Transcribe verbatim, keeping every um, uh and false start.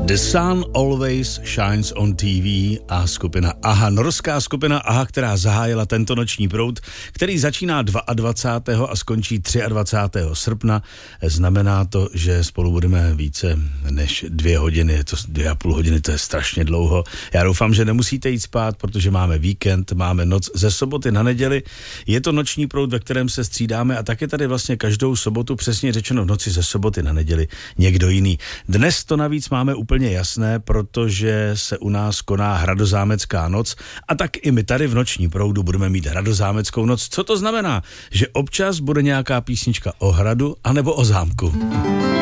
The Sun Always Shines on T V a skupina Aha, norská skupina Aha, která zahájila tento noční proud, který začíná dvacátého druhého a skončí dvacátého třetího srpna. Znamená to, že spolu budeme více než dvě hodiny, je to dvě a půl hodiny, to je strašně dlouho. Já doufám, že nemusíte jít spát, protože máme víkend, máme noc ze soboty na neděli. Je to noční proud, ve kterém se střídáme a taky tady vlastně každou sobotu, přesně řečeno v noci ze soboty na neděli, někdo jiný. Dnes to navíc máme úplně jasné, protože se u nás koná Hradozámecká noc a tak i my tady v noční proudu budeme mít Hradozámeckou noc. Co to znamená? Že občas bude nějaká písnička o hradu anebo o zámku.